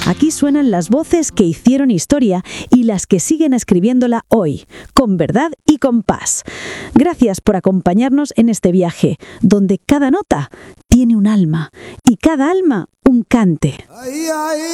Aquí suenan las voces que hicieron historia y las que siguen escribiéndola hoy, con verdad y con paz. Gracias por acompañarnos en este viaje, donde cada nota tiene un alma y cada alma un cante.